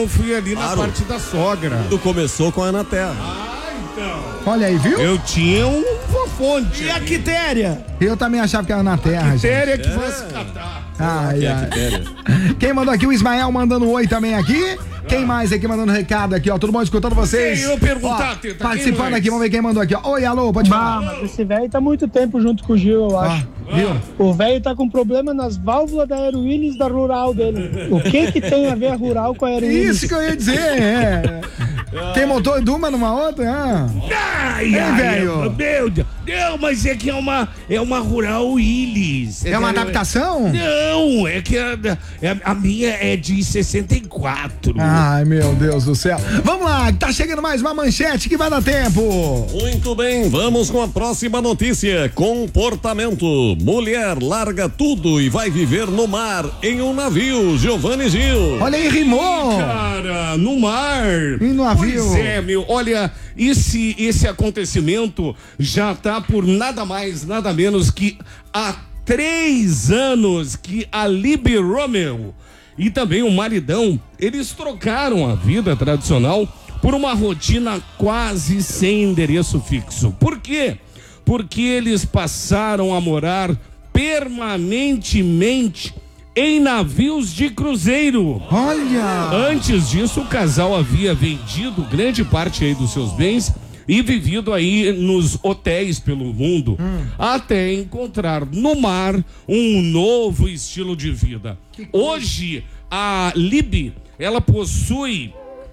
Não, fui ali na parte da sogra. Tudo começou com a Anaterra. Olha aí, viu? Eu tinha uma fonte. E a quitéria? Eu também achava que era na terra, gente. Quitéria que vai se catar. Ai, ai. Quem mandou aqui? O Ismael mandando oi também aqui. Quem mais aqui mandando recado aqui, ó? Tudo bom escutando vocês? Eu perguntar, ó, Teta, participando aqui, vamos ver quem mandou aqui, ó. Oi, alô, pode falar. Mas esse velho tá muito tempo junto com o Gil, eu acho. Viu? O velho tá com problema nas válvulas da Aero Willis da Rural dele. O que tem a ver a Rural com a Aero Willis? Isso que eu ia dizer, é. Tem motor de uma numa outra? Ai, velho. Meu Deus. Não, mas é que é uma Rural Willis. É uma adaptação? Não, é que a minha é de 64. Ai, meu Deus do céu. Vamos lá, tá chegando mais uma manchete que vai dar tempo. Muito bem, vamos com a próxima notícia. Comportamento. Mulher larga tudo e vai viver no mar em um navio. Giovanni Gil. Olha aí, rimou. Cara, no mar. E no navio. Pois é, meu. Olha, esse acontecimento já tá por nada mais, nada menos que há 3 anos que a Libby Romeo e também o maridão, eles trocaram a vida tradicional por uma rotina quase sem endereço fixo. Por quê? Porque eles passaram a morar permanentemente em navios de cruzeiro. Olha! Antes disso, o casal havia vendido grande parte aí dos seus bens e vivido aí nos hotéis pelo mundo, até encontrar no mar um novo estilo de vida. Hoje, a Libby, ela possui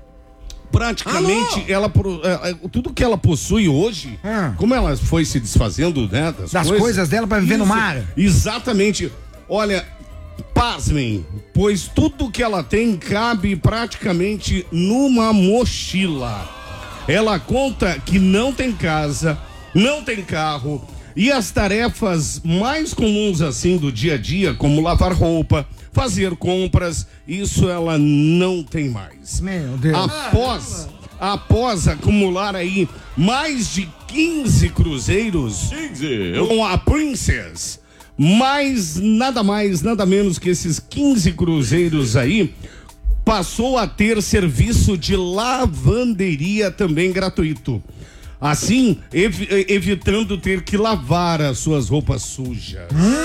praticamente, tudo que ela possui hoje, como ela foi se desfazendo, né, das coisas dela para viver no mar. Exatamente. Olha, pasmem, pois tudo que ela tem cabe praticamente numa mochila. Ela conta que não tem casa, não tem carro, e as tarefas mais comuns assim do dia a dia, como lavar roupa, fazer compras, isso ela não tem mais. Meu Deus. Após acumular aí mais de 15 cruzeiros com a Princess, mais nada menos que esses 15 cruzeiros aí, passou a ter serviço de lavanderia também gratuito. Assim, evitando ter que lavar as suas roupas sujas.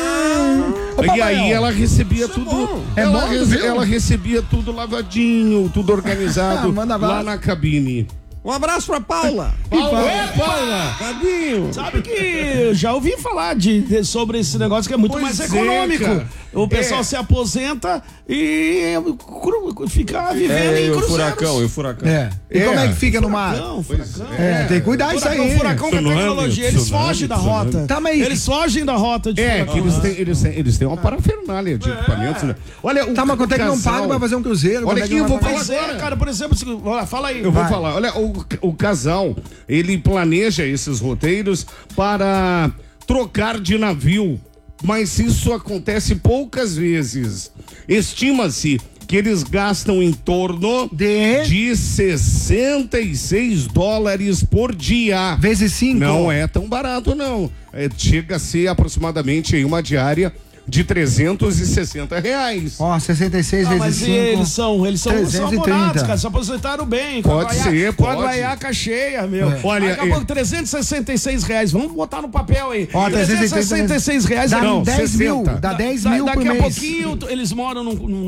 E aí ela recebia tudo. Ela recebia tudo lavadinho, tudo organizado lá na cabine. Um abraço pra Paula. Paula! Cadinho? Sabe que eu já ouvi falar sobre esse negócio que é muito mais econômico. O pessoal se aposenta e fica vivendo em cruzeiros. E o furacão. E como é que fica no mar? Furacão. Tem que cuidar disso aí. O furacão com a tecnologia, eles fogem da rota. Tá, mas... Eles fogem da rota de furacão. Que eles têm uma parafernália de equipamentos, né? Olha, mas quanto é que não paga pra fazer um cruzeiro? Olha aqui, eu vou falar agora. Cara, por exemplo, fala aí. Eu vou falar. Olha, o casal, ele planeja esses roteiros para trocar de navio, mas isso acontece poucas vezes. Estima-se que eles gastam em torno de $66 por dia. Vezes 5. Não é tão barato, não. Chega a ser aproximadamente aí uma diária de R$360. Ó, 66 vezes 5. Eles são abonados, cara, se aposentaram bem. Pode ser. Com a guaiaca cheia, meu. Olha, acabou R$366. Vamos botar no papel aí. Ó, R$366 dá não, 10 mil. Dá 10 mil por mês. Daqui a pouquinho eles moram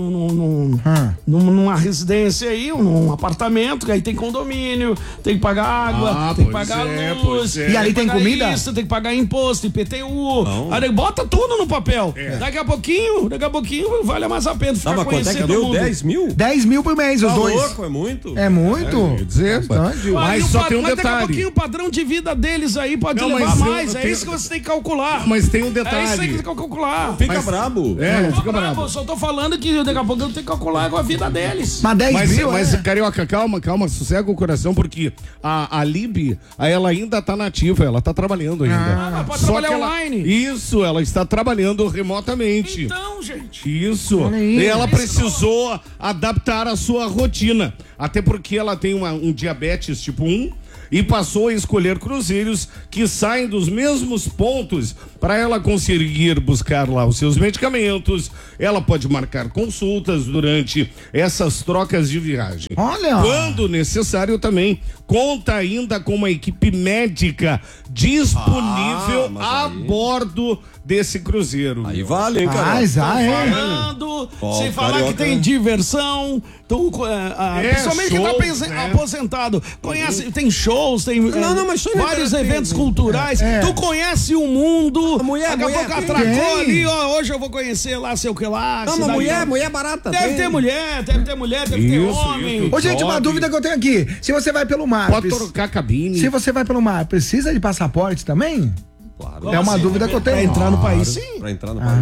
numa residência aí, num apartamento, que aí tem condomínio, tem que pagar água, tem que pagar luz. E ali tem comida? Isso, tem que pagar imposto, IPTU. Aí bota tudo no papel. Daqui a pouquinho vale mais a pena ficar mas quanto é que deu? 10 mil? 10 mil por mês, os dois. Louco, é muito? É muito? Mas só tem um detalhe. Daqui a pouquinho o padrão de vida deles aí pode levar mais. É isso que você tem que calcular. Mas tem um detalhe. É isso aí que você tem que calcular. Fica brabo. Não fica brabo. Eu só tô falando que daqui a pouco eu tenho que calcular com a vida deles. Mas 10 mil, Mas Carioca, calma, sossega o coração, porque a Libby, ela ainda tá nativa, ela tá trabalhando ainda. Mas pode trabalhar online. Isso, ela está trabalhando remotamente. Então, gente. Isso. E ela precisou adaptar a sua rotina. Até porque ela tem um diabetes tipo 1 e passou a escolher cruzeiros que saem dos mesmos pontos para ela conseguir buscar lá os seus medicamentos. Ela pode marcar consultas durante essas trocas de viagem. Olha! Quando necessário também, conta ainda com uma equipe médica disponível a bordo desse cruzeiro. Aí vale, hein, cara? Falando, sem falar que tem diversão, principalmente quem tá aposentado, conhece, tem shows, tem mas vários eventos culturais, tu conhece o mundo, daqui a pouco atracou ali, ó, hoje eu vou conhecer lá, sei o que lá. Não, mas mulher barata. Deve ter mulher, deve ter homem. Ô, gente, uma dúvida que eu tenho aqui, se você vai pelo mar... Pode trocar a cabine. Se você vai pelo mar, precisa de passaporte também? Claro. É uma dúvida que eu tenho. Pra entrar no país, sim. Pra entrar no país.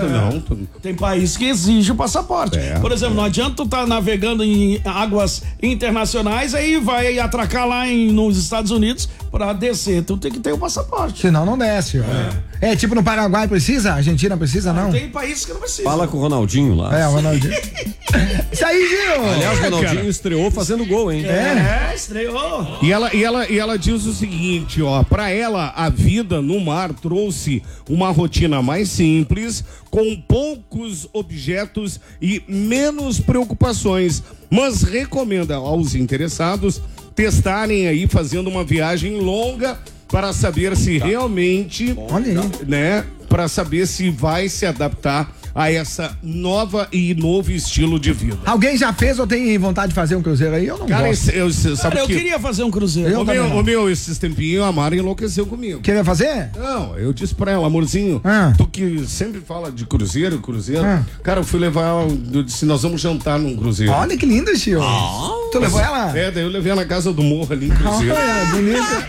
Tem país que exige o passaporte. Por exemplo, não adianta tu tá navegando em águas internacionais, aí vai atracar lá nos Estados Unidos pra descer. Tu tem que ter o passaporte. Senão não desce. É tipo no Paraguai precisa? Argentina precisa, não? Tem países que não precisa. Fala com o Ronaldinho lá. O Ronaldinho. Isso aí, Gil! Aliás, o Ronaldinho estreou fazendo gol, hein? Estreou. E ela diz o seguinte, ó, pra ela a vida no mar trouxe uma rotina mais simples, com poucos objetos e menos preocupações, mas recomenda aos interessados testarem aí fazendo uma viagem longa para saber se realmente, né, para saber se vai se adaptar a essa nova e novo estilo de vida. Alguém já fez ou tem vontade de fazer um cruzeiro aí? Eu não gosto. Eu queria fazer um cruzeiro. Esses tempinhos a Mara enlouqueceu comigo. Queria fazer? Não, eu disse pra ela, amorzinho, tu que sempre fala de cruzeiro, cara, eu fui levar ela, eu disse, nós vamos jantar num cruzeiro. Olha que linda, tio. Tu levou ela? Daí eu levei ela na casa do morro ali em cruzeiro. Olha, bonita.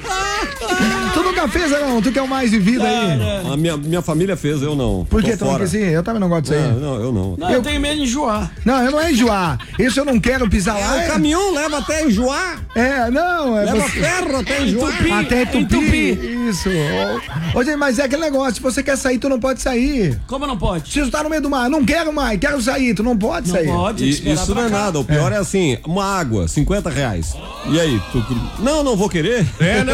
Tu nunca fez, não? Tu quer o mais de vida aí? A minha família fez, eu não. Por que tu não quis ir? Eu também não gosto disso aí. Não, eu não. Eu tenho medo de enjoar. Não, eu não é enjoar. Isso eu não quero pisar lá. O caminhão leva até enjoar. Leva ferro até enjoar. Até entupir. Isso. Ô, gente, mas é aquele negócio, se você quer sair, tu não pode sair. Como não pode? Se tu tá no meio do mar, não quero mais, quero sair, tu não pode sair. Não pode. Isso não é nada, o pior é assim, uma água, R$50. E aí, não vou querer.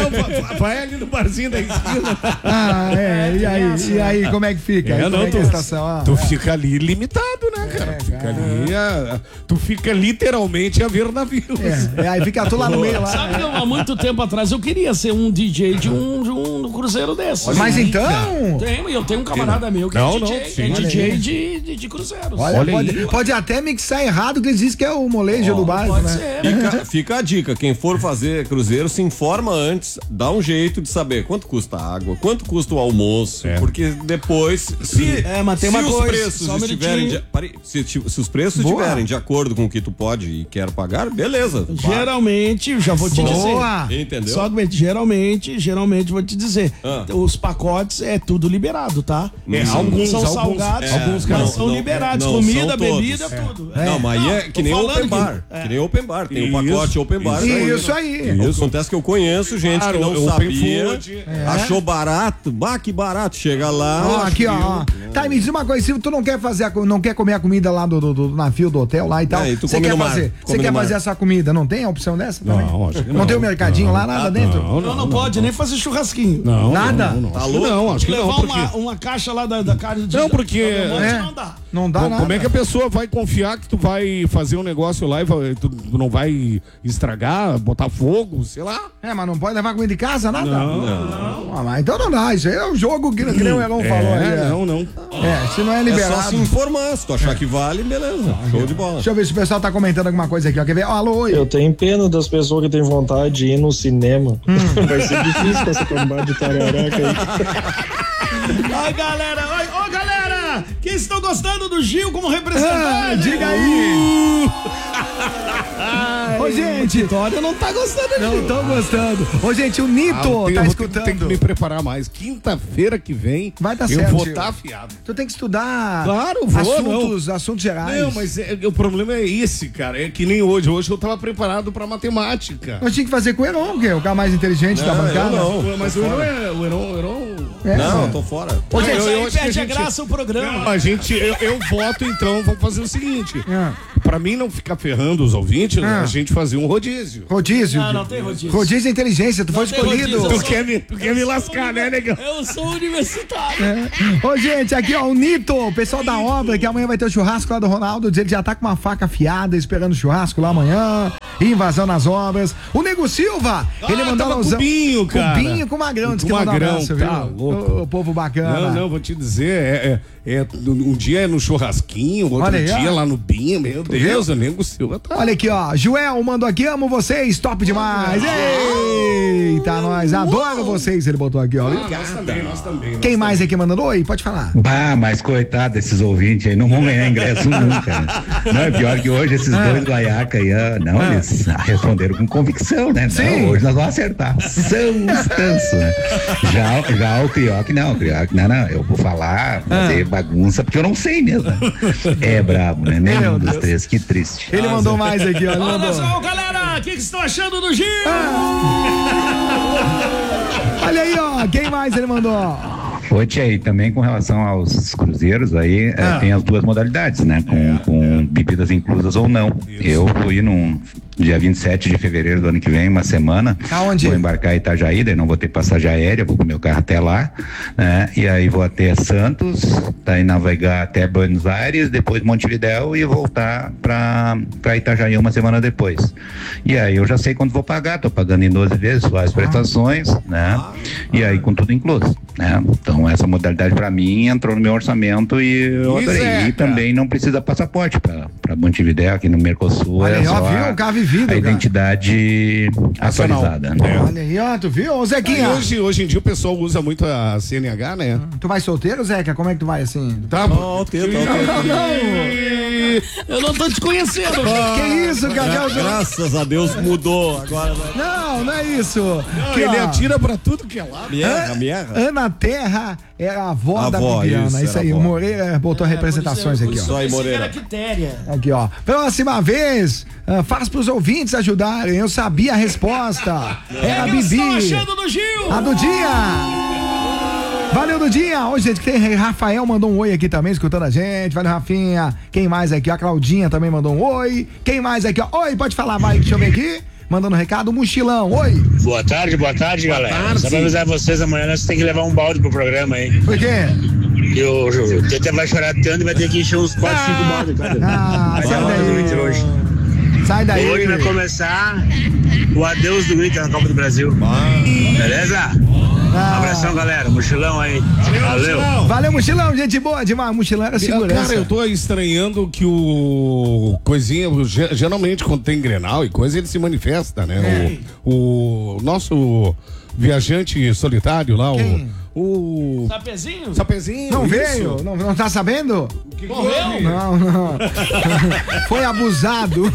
Vai ali no barzinho da esquina. E aí, como é que fica? Tu fica ali limitado, né, cara? Tu fica literalmente a ver navios. Aí fica tu lá no meio lá. Sabe que há muito tempo atrás eu queria ser um DJ de um cruzeiro desse. Mas então... Eu tenho um camarada meu que é DJ de cruzeiros. Olha, pode até mixar errado, que eles dizem que é o molejo do bairro, pode né? ser. Fica a dica, quem for fazer cruzeiro, se informa antes, dá um jeito de saber quanto custa a água, quanto custa o almoço, porque depois, mas tem uma os coisa, preços estiverem se os preços estiverem de acordo com o que tu pode e quer pagar, beleza. Geralmente, já vou te dizer. Entendeu? Só que geralmente vou te dizer, os pacotes é tudo liberado, tá? Alguns são salgados, alguns mas são liberados, comida, bebida, tudo. Não, mas aí é que nem open bar. Que nem open bar, tem um pacote open bar. Isso aí. Acontece que eu conheço gente que não sabia, achou barato, que barato, chega lá. Aqui, ó. Tá, me diz uma coisa, se tu não quer comer a comida lá do navio, do hotel lá e tal, você quer fazer essa comida, não tem a opção dessa também? Não, acho que não. Não tem o mercadinho lá, nada dentro? Não pode nem fazer churrasquinho. Nada? Tá louco? Não, acho que não. Levar uma caixa lá da carne de... Não, porque... Não dá. Não dá nada. Como é que a pessoa vai confiar que tu vai fazer um negócio lá e tu não vai estragar, botar fogo, sei lá? Mas não pode levar comida de casa, nada? Não. Mas então não dá, isso aí é um jogo que nem o Elon falou aí. Não. Se não é liberado. É só se informar, se tu achar que vale, beleza. Show de bola. Deixa eu ver se o pessoal tá comentando alguma coisa aqui, ó. Quer ver? Alô, oi. Eu tenho pena das pessoas que têm vontade de ir no cinema. Vai ser difícil com essa combate de tararaca aí. Oi, galera! Ô, galera! Quem estão gostando do Gil como representante? Diga aí! Ô, gente! Vitória não tá gostando do Gil. Não tô gostando. Ô, gente, o Nito tá escutando. Tem que me preparar mais. Quinta-feira que vem, vai dar certo. Eu vou estar afiado. Tu tem que estudar assuntos gerais. Não, mas o problema é esse, cara. É que nem hoje. Hoje eu tava preparado pra matemática. Nós tinha que fazer com o Heron, que é o cara mais inteligente da bancada. Não, mas o Heron... Não, eu tô fora. Ô, gente, aí perde a graça o programa. Eu voto, então, vamos fazer o seguinte. pra mim não ficar ferrando os ouvintes, a gente fazia um rodízio. Rodízio? Não tem rodízio. Rodízio é inteligência, tu foi escolhido. Tu quer me lascar, né, negão? Eu sou universitário. Ô, gente, aqui, ó, o Nito, o pessoal da obra, que amanhã vai ter o churrasco lá do Ronaldo, diz que já tá com uma faca afiada, esperando o churrasco lá amanhã, invasão nas obras. O Nego Silva, ele mandou um cubinho, cara. Cubinho com Magrão, diz que mandou um abraço, tá viu? louco. O povo bacana. Não, vou te dizer, um dia é no churrasquinho, outro Olha aí, dia ó. lá no Binho, meu Deus, o Nego Silva tá... Olha aqui, ó, Joel mandou aqui, amo vocês, top demais. Eita, nós, adoro vocês, ele botou aqui, ó. Nós também. Quem mais aqui mandando? Oi, pode falar. Bah, mas coitado desses ouvintes aí, não vão ganhar ingresso nunca. Não, é pior que hoje esses dois guaiaca aí, eles responderam com convicção, né? Sim. Não, hoje nós vamos acertar. São os tansos, né? Já o Crioque, não, eu vou falar, fazer bagunça, porque eu não sei mesmo. Né? É brabo, né? Nenhum dos três, que triste. Ele mandou mais aqui, ó. Olha só, galera, o que vocês estão achando do Gil? Olha aí, ó, quem mais ele mandou? Oi, Tia, e também com relação aos cruzeiros aí, tem as duas modalidades, né? Com bebidas inclusas ou não. Eu fui num dia 27 de fevereiro do ano que vem, uma semana. Aonde? Vou embarcar em Itajaí, daí não vou ter passagem aérea, vou com meu carro até lá, né? E aí vou até Santos, daí navegar até Buenos Aires, depois Montevidéu e voltar pra Itajaí uma semana depois. E aí eu já sei quanto vou pagar, tô pagando em 12 vezes as prestações, né? E aí com tudo incluso, né? Então essa modalidade pra mim entrou no meu orçamento e eu adorei. E também não precisa passaporte pra Montevidéu, aqui no Mercosul. Olha aí, é só viu? O carro vivido, a identidade atualizada. Olha aí, ó, tu viu? Ô, Zequinha. Hoje em dia o pessoal usa muito a CNH, né? Tu vai solteiro, Zeca? Como é que tu vai assim? Tá bom. Eu não tô te conhecendo. Que isso, Cacau? Graças a Deus mudou agora. Não é isso. Que ele atira pra tudo que é lá. Me erra. Ana Terra era a avó da Bibiana. Isso era aí, a o avó. Moreira botou representações aqui, ó. Isso aí, Moreira. Aqui, ó. Próxima vez, faz pros ouvintes ajudarem. Eu sabia a resposta. Era a Bibi. Achando do Gil. A do dia. Valeu, Dudinha. Hoje, gente, tem Rafael mandou um oi aqui também, escutando a gente. Valeu, Rafinha. Quem mais aqui? A Claudinha também mandou um oi. Quem mais aqui? Ó? Oi, pode falar, vai. Deixa eu ver aqui. Mandando um recado, Mochilão. Oi. Boa tarde, galera. Só pra avisar vocês, amanhã nós temos que levar um balde pro programa aí. Por quê? E o Tete vai chorar tanto e vai ter que encher uns 4, 5 baldes, cara. Sai daí. Hoje. Sai daí. Hoje vai começar o adeus do Grita na Copa do Brasil. Beleza? Um abração, galera. Mochilão aí. Valeu. Valeu, Mochilão. Gente boa demais. Mochilão era segurança. Cara, eu tô estranhando que o coisinha, geralmente quando tem Grenal e coisa, ele se manifesta, né? O nosso viajante solitário lá, o Sapezinho? Sapezinho. Não isso. veio? Não tá sabendo? Morreu? Não. Foi abusado.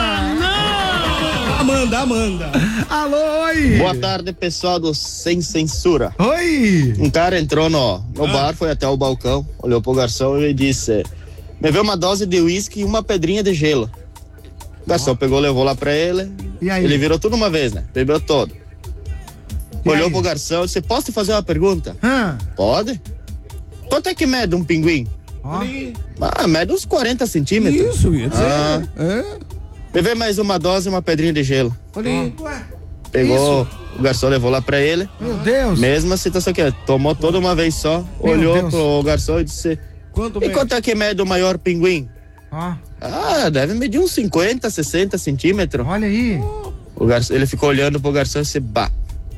Amanda. Alô, oi. Boa tarde, pessoal do Sem Censura. Oi. Um cara entrou no bar, foi até o balcão, olhou pro garçom e disse: me vê uma dose de uísque e uma pedrinha de gelo. O garçom pegou, levou lá pra ele. E aí? Ele virou tudo uma vez, né? Bebeu todo. E Olhou aí? pro garçom e disse: posso te fazer uma pergunta? Hã? Pode. Quanto é que mede um pinguim? Ó. Mede uns 40 centímetros. Isso, ia dizer. Me vê mais uma dose e uma pedrinha de gelo. Ué, Pegou, o garçom levou lá pra ele. meu Deus. Mesma situação aqui, tomou toda uma vez só, Meu olhou Deus. pro garçom e disse: Quanto e quanto é que mede o maior pinguim? Ó, Deve medir uns 50, 60 centímetros. olha aí. O garçom, ele ficou olhando pro garçom e disse: bah.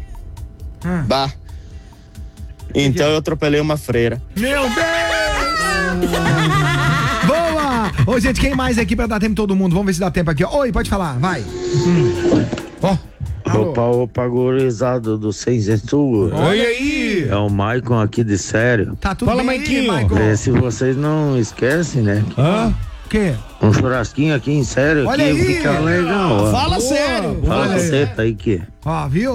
Então eu atropelei uma freira. Meu Deus! Boa! Ô, gente, quem mais aqui pra dar tempo todo mundo? Vamos ver se dá tempo aqui. Oi, pode falar, vai. Ó. Opa, gurizada do Sem Censura. Olha aí. É o Maicon aqui de Sério. Tá tudo Fala, bem, Maiquinho. Maicon? Se vocês não esquecem, né? O quê? Um churrasquinho aqui em Sério Olha aqui aí. fica legal. Ó. Fala sério. Fala Olha aí. seta aí que. Ó, viu?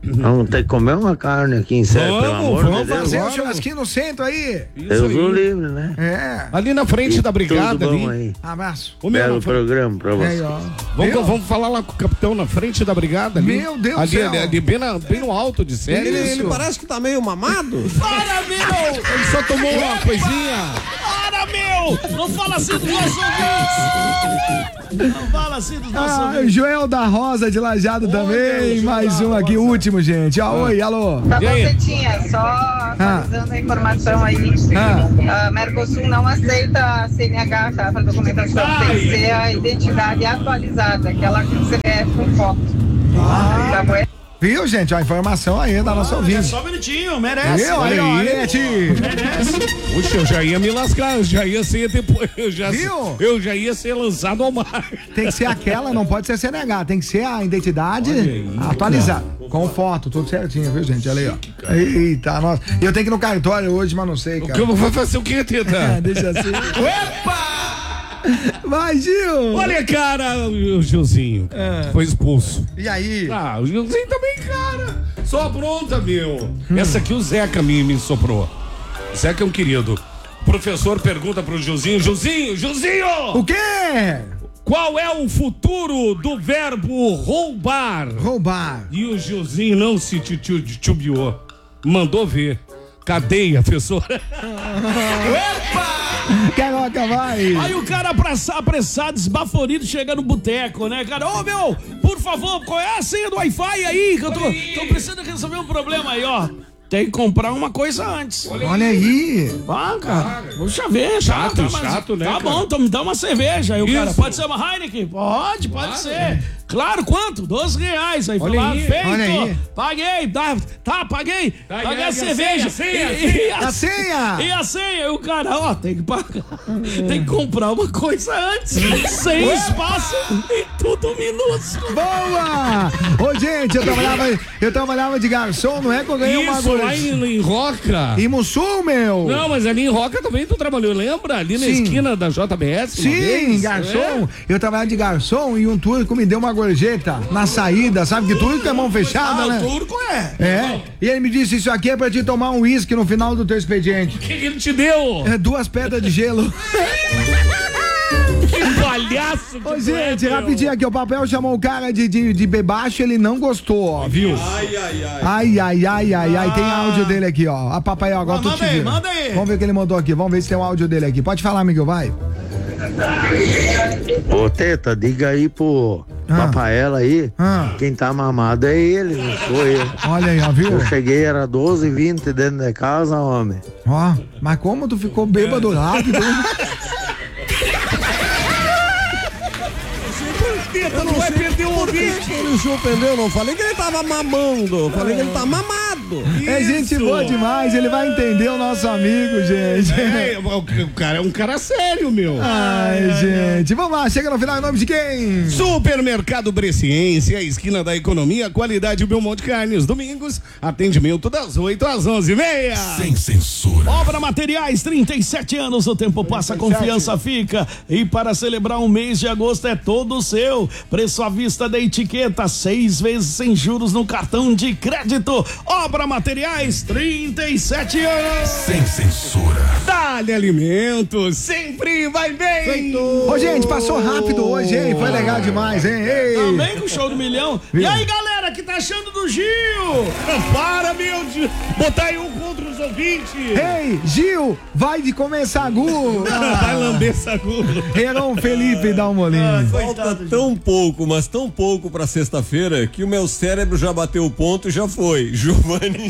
Vamos ter que comer uma carne aqui em Sério, pelo amor de Deus. Vamos fazer um churrasquinho no centro aí. Deus o livre, né? É. Ali na frente da brigada Tudo bom ali. aí. Abraço. Belo programa pra você. Vamos falar lá com o capitão na frente da brigada ali. Meu Deus do ali, céu. Ali bem no alto de série. Ele parece que tá meio mamado. Para, meu! Ele só tomou uma coisinha. Para, meu! Não fala assim dos nossos ouvintes! Não fala assim dos nossos O ouvintes! Joel da Rosa de Lajado também. Mais um aqui, último, gente. Oi, alô. Tá bom, Betinha, só atualizando a informação aí. Mercosul não aceita CNH, tá? Para documentação. Tem que ser a identidade atualizada, aquela com CPF com foto. Tá bom? Viu, gente? A informação aí da nossa ouvinte. Só um minutinho, merece. Viu? Aí, ó, Arete. Merece. Puxa, eu já ia me lascar, eu já ia ser depois, eu já ia ser lançado ao mar. Tem que ser aquela, não pode ser CNH, tem que ser a identidade atualizada, com foto, tudo certinho, viu, gente? Olha aí, ó. Eita, nossa. Eu tenho que ir no cartório hoje, mas não sei, cara. Eu vou fazer o quê, Teta? Deixa assim. Opa! Vai, Gil! Olha, cara, o Gilzinho foi expulso. E aí? Ah, o Gilzinho também, cara. Só pronta, meu. Essa aqui o Zeca me soprou. O Zeca é um querido. O professor pergunta pro Gilzinho, Gilzinho! O quê? Qual é o futuro do verbo roubar? Roubar. E o Gilzinho não se titubeou. Mandou ver. Cadeia, professor. Opa! Carioca, vai! Aí o cara apressado, esbaforido, chega no boteco, né, cara? Ô, meu, por favor, qual é a senha do Wi-Fi aí? Que eu tô precisando resolver um problema aí, ó. Tem que comprar uma coisa antes. Olha aí. Ah, cara. Puxa ver, chato, né? Tá cara? bom, então me dá uma cerveja. Aí o cara, pode ser uma Heineken? Pode ser. Claro, quanto? R$12. Aí olha falar, aí, feito. olha aí. Paguei, paguei. Paguei a cerveja. A senha? E a senha? E o cara, ó, tem que pagar. Tem que comprar uma coisa antes. Sem espaço e tudo minúsculo. Boa! Ô, gente, eu trabalhava de garçom, não é que eu ganhei uma Isso, lá em Roca. Em Mussul, meu! Não, mas ali em Roca também tu trabalhou, lembra? Ali na esquina da JBS. Sim, garçom. Eu trabalhava de garçom e um turco me deu uma gorjeta na saída, sabe que turco é mão fechada, né? O turco É. E ele me disse, isso aqui é pra te tomar um uísque no final do teu expediente. O que ele te deu? 2 pedras de gelo. Que palhaço que Ô, gente, rapidinho aqui, o papel chamou o cara de bebaixo, ele não gostou, ó, viu? Ai. Tem áudio dele aqui, ó. A papai, agora tu te vira. Manda aí. Vamos ver o que ele mandou aqui, vamos ver se tem um áudio dele aqui. Pode falar, amigo, vai. Ô, Teta, diga aí pro Papaela aí, quem tá mamado é ele, não sou eu. Olha aí, ó, viu? Eu cheguei, era 12h20 dentro de casa, homem. Ó, mas como tu ficou bêbado rápido? Eu não vai perder o ouvinte. Ele se ofendeu, não falei que ele tava mamando, falei que ele tá mamado. É gente boa demais, ele vai entender o nosso amigo, gente. O cara é um cara sério, meu. Ai, gente. Vamos lá, chega no final, em nome de quem? Supermercado Bresciense, a esquina da economia, qualidade Belmonte Carnes. Domingos, atendimento das 8 às 11h30. Sem censura. Obra Materiais, 37 anos, o tempo passa, a confiança fica. E para celebrar um mês de agosto é todo seu. Preço à vista da etiqueta, 6 vezes sem juros no cartão de crédito. Obra Materiais, 37 anos. Sem censura. Dá-lhe Alimentos, sempre vai bem. Feito. Ô, gente, passou rápido hoje, hein? Foi legal demais, hein? Ei. Também com o show do milhão. E aí, galera, que tá achando do Gil? Para, meu Deus. Botar aí um contra os ouvintes. Ei, Gil, vai de comer sagu. Vai lamber sagu. Heron Felipe dá um molinho. Falta tão pouco, mas tão pouco pra sexta-feira que o meu cérebro já bateu o ponto e já foi. Giovanni.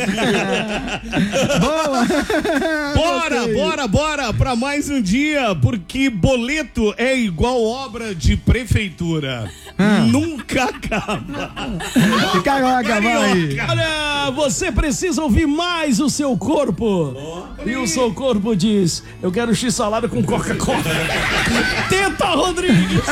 Bora pra mais um dia, porque boleto é igual obra de prefeitura. Nunca acaba. Carioca, vai. Olha, você precisa ouvir mais o seu corpo. E o seu corpo diz, eu quero x-salada com Coca-Cola. Tenta, Rodrigues.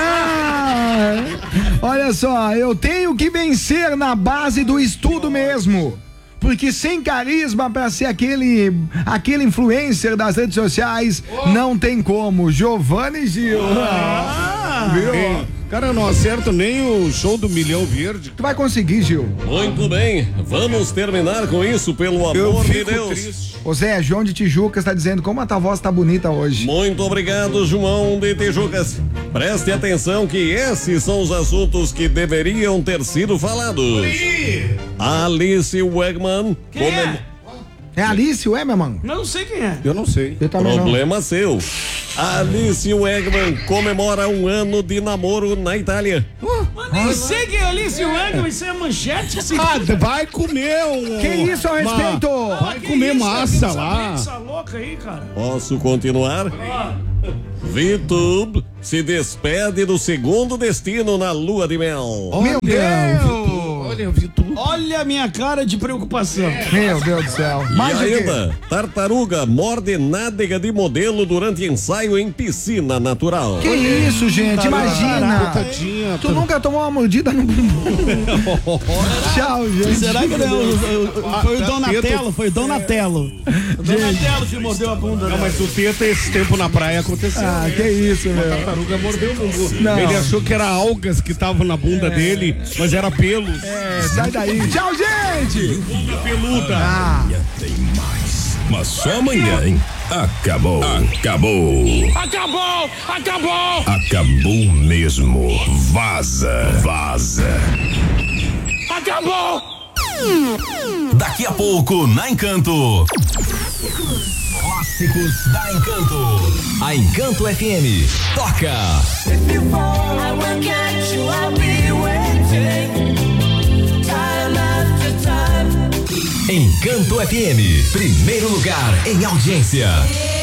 Olha só, eu tenho que vencer na base do estudo mesmo. Porque sem carisma pra ser aquele influencer das redes sociais, não tem como. Giovanni Gil. Viu? Cara, eu não acerto nem o show do Milhão Verde. Tu vai conseguir, Gil. Muito bem, vamos terminar com isso, pelo amor de Deus. Triste. Ô Zé, João de Tijucas tá dizendo como a tua voz tá bonita hoje. Muito obrigado, João de Tijucas. Preste atenção que esses são os assuntos que deveriam ter sido falados. Alice Wegman. É Alice Wegman? Não sei quem é. Eu não sei. Eu também Problema seu. Alice Wegman comemora 1 ano de namoro na Itália. Mas nem sei quem é Alice Wegman, isso é manchete. Vai comer Que isso a respeito? Vai comer massa lá. Essa louca aí, cara. Posso continuar? VTube se despede do segundo destino na lua de mel. Meu Deus! Olha, Vitor. Olha a minha cara de preocupação. Meu Deus do céu. E ainda, tartaruga morde nádega de modelo durante ensaio em piscina natural. Que isso, gente? Imagina. Tadinha. Tu nunca tomou uma mordida no bumbum. Tchau, gente. Será que foi o Donatello? Foi o Donatello. O Donatello que mordeu a bunda. Não, mas o Teta esse tempo na praia aconteceu. Ah, que isso, A meu. tartaruga mordeu o bumbum. Não. Ele achou que era algas que estavam na bunda dele, mas era pelos. Sai daí. Tchau, gente. Bunda peluda. Amanhã tem mais. Mas só amanhã, hein? Acabou. Acabou. Acabou! Acabou! Acabou mesmo. Vaza. Vaza. Acabou! Daqui a pouco, na Encanto. Clássicos da Encanto. A Encanto FM toca. Encanto FM, primeiro lugar em audiência.